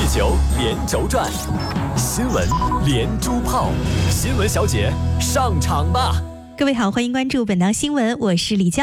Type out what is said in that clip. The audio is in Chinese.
球连轴转，新闻连珠炮，新闻小姐上场吧！ 各位好，欢迎关注本档新闻，我是李娇。